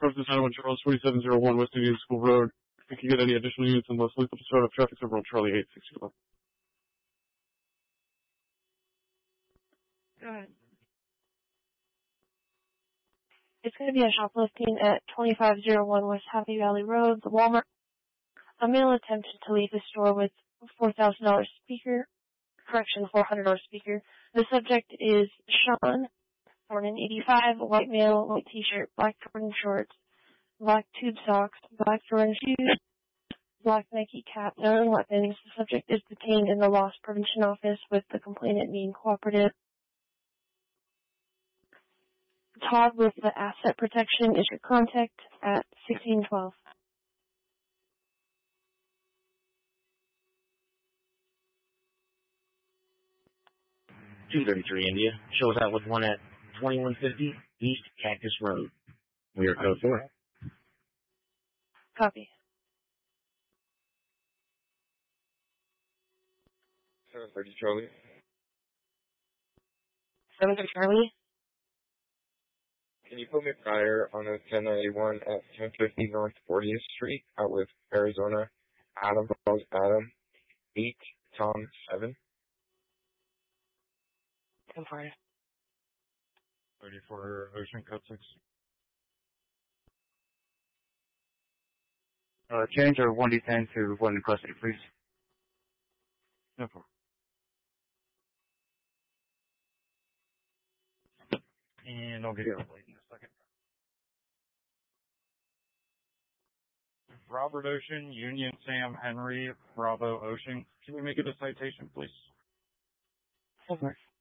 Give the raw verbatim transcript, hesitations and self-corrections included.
President nine one Charles, forty-seven oh one West Indian School Road. If you can get any additional units on Los Lethal to start up traffic, over on Charlie eight sixty-one. Go ahead. It's going to be a shoplifting at twenty-five oh one West Happy Valley Road, the Walmart. A male attempted to leave the store with a four thousand dollars speaker, correction, four hundred dollars speaker. The subject is Sean, born in eighty-five, white male, white t-shirt, black Jordan shorts, black tube socks, black Jordan shoes, black Nike cap, known weapons. The subject is detained in the loss prevention office with the complainant being cooperative. Todd with the asset protection is your contact at sixteen twelve. two thirty-three India. Shows out with one at twenty-one fifty East Cactus Road. We are code four. Copy. seven thirty Charlie. seven thirty Charlie. Can you put me prior on a ten ninety-one at ten fifty North fortieth Street, out with Arizona, Adam, Adam, eight, Tom, seven? Come for it. thirty-four Ocean, code six. Uh, change our one D ten to one in custody, please. No problem. And I'll get you a plate in a second. Robert Ocean, Union Sam Henry, Bravo Ocean. Can we make it a citation, please? Over.